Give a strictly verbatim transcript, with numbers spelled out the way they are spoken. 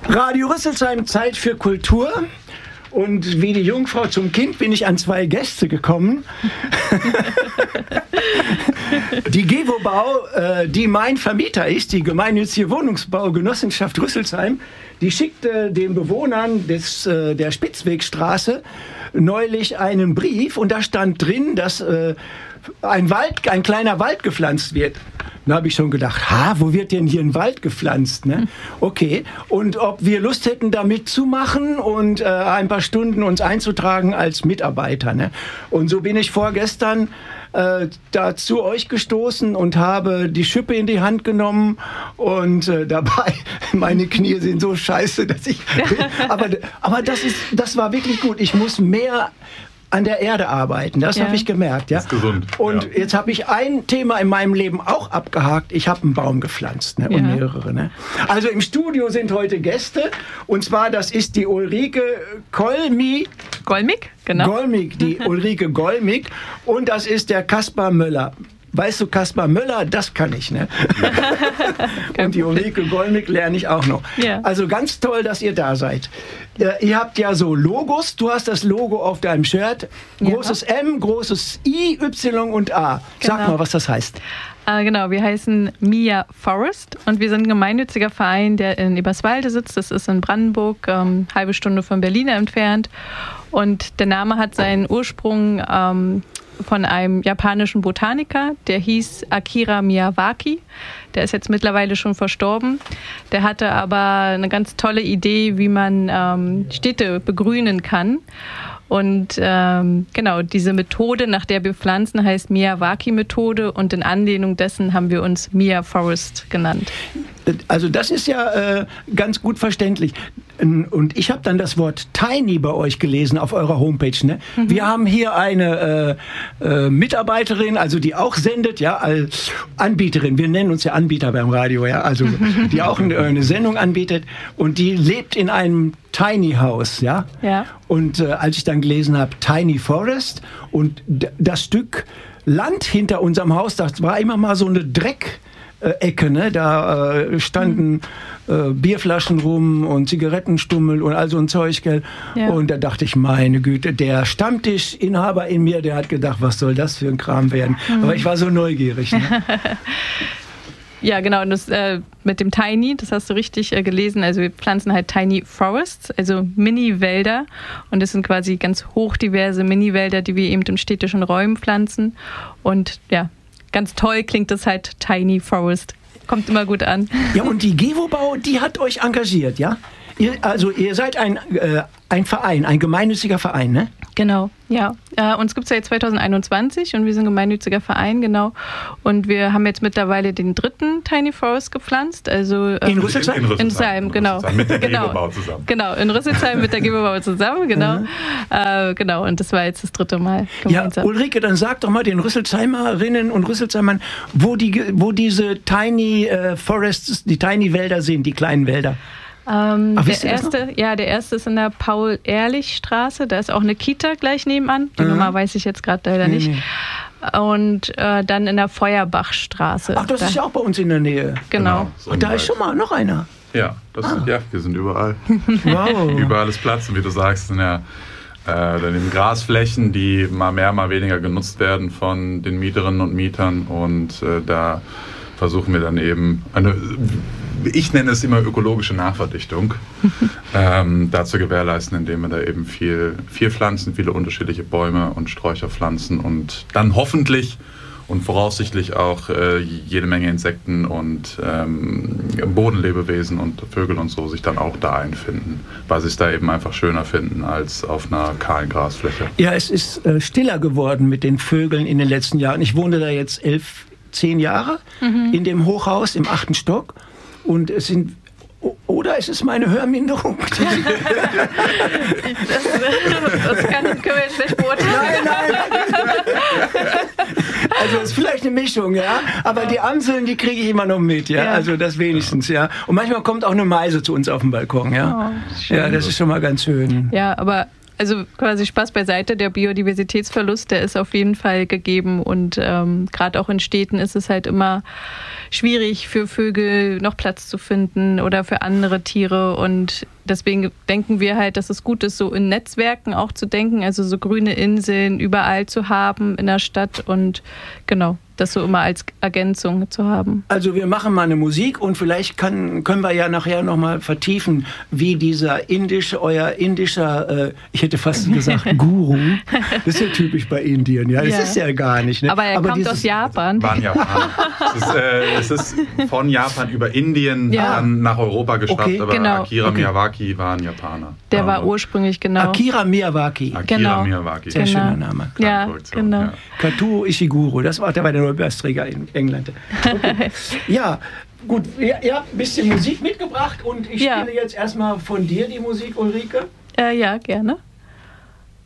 Radio Rüsselsheim, Zeit für Kultur. Und wie die Jungfrau zum Kind bin ich an zwei Gäste gekommen. Die Gewobau, äh, die mein Vermieter ist, die gemeinnützige Wohnungsbaugenossenschaft Rüsselsheim, die schickte den Bewohnern des, äh, der Spitzwegstraße neulich einen Brief und da stand drin, dass äh, ein Wald, ein kleiner Wald gepflanzt wird. Da habe ich schon gedacht, ha, wo wird denn hier ein Wald gepflanzt? Ne? Okay, und ob wir Lust hätten, da mitzumachen und äh, ein paar Stunden uns einzutragen als Mitarbeiter. Ne? Und so bin ich vorgestern äh, da zu euch gestoßen und habe die Schippe in die Hand genommen und äh, dabei, meine Knie sind so scheiße, dass ich... aber aber das, ist, das war wirklich gut. Ich muss mehr an der Erde arbeiten, das ja. habe ich gemerkt. Ja? Das ist gesund. Und ja. jetzt habe ich ein Thema in meinem Leben auch abgehakt. Ich habe einen Baum gepflanzt, ne? Und ja. mehrere. Ne? Also im Studio sind heute Gäste und zwar, das ist die Ulrike Golmi. Golmig, genau. Golmig, die Ulrike Golmig und das ist der Kaspar Möller. Weißt du, Kaspar Möller, das kann ich, ne? Und die Ulrike Golmig lerne ich auch noch. Ja. Also ganz toll, dass ihr da seid. Äh, ihr habt ja so Logos. Du hast das Logo auf deinem Shirt. Großes ja. M, großes I, Y und A. Sag genau. mal, was das heißt. Äh, genau, wir heißen Mia Forest und wir sind ein gemeinnütziger Verein, der in Eberswalde sitzt. Das ist in Brandenburg, ähm, halbe Stunde von Berlin entfernt. Und der Name hat seinen Ursprung ähm, von einem japanischen Botaniker, der hieß Akira Miyawaki. Der ist jetzt mittlerweile schon verstorben. Der hatte aber eine ganz tolle Idee, wie man ähm, Städte begrünen kann. Und ähm, genau, diese Methode, nach der wir pflanzen, heißt Miyawaki-Methode und in Anlehnung dessen haben wir uns Mia Forest genannt. Also das ist ja äh, ganz gut verständlich. Und ich habe dann das Wort Tiny bei euch gelesen auf eurer Homepage. Ne? Mhm. Wir haben hier eine äh, äh, Mitarbeiterin, also die auch sendet, ja, als Anbieterin. Wir nennen uns ja Anbieter beim Radio, ja, also die auch eine, eine Sendung anbietet und die lebt in einem Tiny House, ja. ja. Und äh, als ich dann gelesen habe, Tiny Forest und d- das Stück Land hinter unserem Haus, das war immer mal so eine Dreck. Ecke, ne? Da äh, standen äh, Bierflaschen rum und Zigarettenstummel und all so ein Zeug, gell? Ja. Und da dachte ich, meine Güte, der Stammtischinhaber in mir, der hat gedacht, was soll das für ein Kram werden? Mhm. Aber ich war so neugierig. Ne? Ja, genau. Und das äh, mit dem Tiny, das hast du richtig äh, gelesen. Also wir pflanzen halt Tiny Forests, also Mini-Wälder. Und das sind quasi ganz hochdiverse Mini-Wälder, die wir eben in städtischen Räumen pflanzen. Und ja, ganz toll klingt das halt, Tiny Forest. Kommt immer gut an. Ja, und die Gewobau, die hat euch engagiert, ja? Ihr, also ihr seid ein, äh, ein Verein, ein gemeinnütziger Verein, ne? Genau, ja. Äh, uns gibt es seit zwanzig einundzwanzig und wir sind ein gemeinnütziger Verein, genau. Und wir haben jetzt mittlerweile den dritten Tiny Forest gepflanzt. Also, äh, in Rüsselsheim? In, in Rüsselsheim, genau. Mit der genau. Gewobau zusammen. Genau, in Rüsselsheim mit der Gewobau zusammen, genau. Mhm. Äh, genau, und das war jetzt das dritte Mal gemeinsam. Ja, Ulrike, dann sag doch mal den Rüsselsheimerinnen und Rüsselsheimern, wo, die, wo diese Tiny äh, Forests, die Tiny Wälder sind, die kleinen Wälder. Ähm, Ach, der erste, ja, der erste ist in der Paul-Ehrlich-Straße. Da ist auch eine Kita gleich nebenan. Die mhm. Nummer weiß ich jetzt gerade leider nee, nicht. Nee. Und äh, dann in der Feuerbachstraße. Ach, das da. ist ja auch bei uns in der Nähe. Genau. genau so und da ist schon mal noch einer. Ja, das ah. sind, ja, wir sind überall. Wow. Überall ist Platz. Und wie du sagst, sind ja äh, dann Grasflächen, die mal mehr, mal weniger genutzt werden von den Mieterinnen und Mietern. Und äh, da versuchen wir dann eben eine, ich nenne es immer ökologische Nachverdichtung, ähm, da zu gewährleisten, indem wir da eben viel, viel pflanzen, viele unterschiedliche Bäume und Sträucher pflanzen und dann hoffentlich und voraussichtlich auch äh, jede Menge Insekten und ähm, Bodenlebewesen und Vögel und so sich dann auch da einfinden, weil sie es da eben einfach schöner finden als auf einer kahlen Grasfläche. Ja, es ist äh, stiller geworden mit den Vögeln in den letzten Jahren. Ich wohne da jetzt elf, zehn Jahre mhm. in dem Hochhaus im achten Stock und es sind oder ist es meine Hörminderung? das, das kann, können wir jetzt schlecht beurteilen. Nein, nein. Also es ist vielleicht eine Mischung, ja. Aber die Amseln, die kriege ich immer noch mit, ja. ja. Also das wenigstens, ja. Und manchmal kommt auch eine Meise zu uns auf den Balkon, ja. Oh, schön. Ja, das ist schon mal ganz schön. Ja, aber also quasi Spaß beiseite, der Biodiversitätsverlust, der ist auf jeden Fall gegeben und ähm, gerade auch in Städten ist es halt immer schwierig für Vögel noch Platz zu finden oder für andere Tiere und deswegen denken wir halt, dass es gut ist, so in Netzwerken auch zu denken, also so grüne Inseln überall zu haben in der Stadt und genau, das so immer als Ergänzung zu haben. Also wir machen mal eine Musik und vielleicht kann, können wir ja nachher nochmal vertiefen, wie dieser indische, euer indischer, äh, ich hätte fast gesagt Guru, das ist ja typisch bei Indien, ja, das ja. ist ja gar nicht. Ne? Aber er Aber kommt dieses, aus Japan. War ein Japaner. es, ist, äh, es ist von Japan über Indien Ja. dann nach Europa geschafft, Okay, aber genau. Akira Okay. Miyawaki war ein Japaner. Der Also war ursprünglich, genau. Akira Miyawaki, Akira Genau. Miyawaki. sehr Genau. schöner Name. Ja, Produktion, genau. ja. Kazuo Ishiguro, das war der war der Nobelpreisträger in England. Okay. Ja, gut, ihr, ihr habt ein bisschen Musik mitgebracht und ich Ja. spiele jetzt erstmal von dir die Musik, Ulrike. Äh, ja, gerne.